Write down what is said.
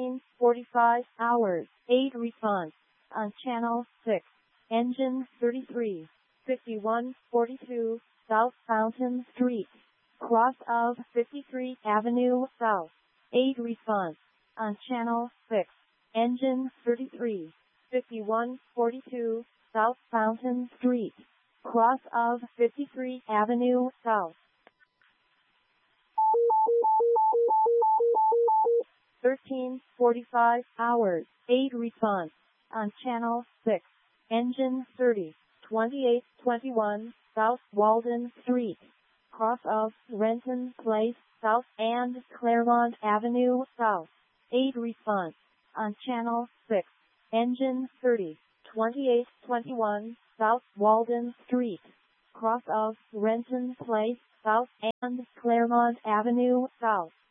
13:45 hours, 8 response. On channel 6. Engine 33. 5142 South Fountain Street. Cross of 53 Avenue South. 8 response. On channel 6. Engine 33. 5142 South Fountain Street. Cross of 53 Avenue South. 13:45 hours, 8 response. On channel 6. Engine 30. 2821 South Walden Street. Cross of Renton Place South and Claremont Avenue South. 8 response. On channel 6. Engine 30. 2821 South Walden Street. Cross of Renton Place South and Claremont Avenue South.